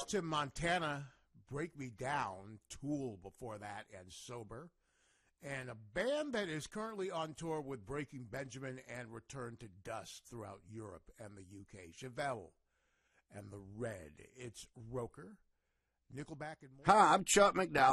was Tim Montana, Break Me Down, Tool before that, and Sober. And a band that is currently on tour with Breaking Benjamin and Return to Dust throughout Europe and the UK. Chevelle and the Red. It's Roker, Nickelback, and more. Hi, I'm Chuck McDowell.